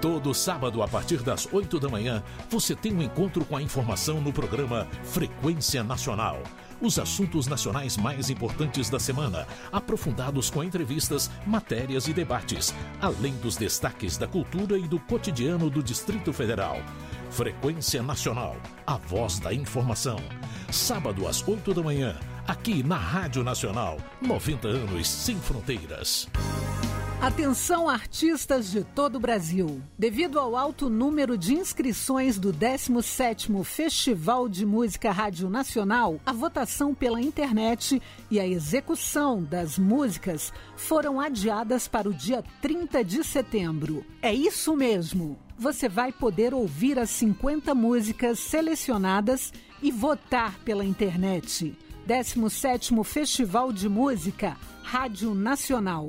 Todo sábado, a partir das 8 da manhã, você tem um encontro com a informação no programa Frequência Nacional. Os assuntos nacionais mais importantes da semana, aprofundados com entrevistas, matérias e debates, além dos destaques da cultura e do cotidiano do Distrito Federal. Frequência Nacional, a voz da informação. Sábado às 8 da manhã, aqui na Rádio Nacional, 90 anos sem fronteiras. Atenção, artistas de todo o Brasil. Devido ao alto número de inscrições do 17º Festival de Música Rádio Nacional, a votação pela internet e a execução das músicas foram adiadas para o dia 30 de setembro. É isso mesmo! Você vai poder ouvir as 50 músicas selecionadas e votar pela internet. 17º Festival de Música Rádio Nacional.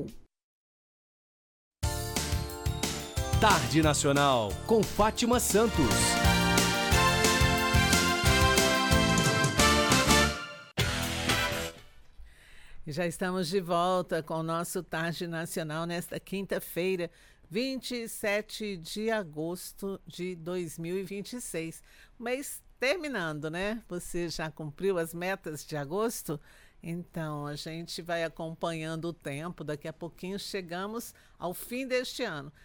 Tarde Nacional, com Fátima Santos. Já estamos de volta com o nosso Tarde Nacional nesta quinta-feira, 27 de agosto de 2026. Mês terminando, né? Você já cumpriu as metas de agosto? Então, a gente vai acompanhando o tempo. Daqui a pouquinho chegamos ao fim deste ano.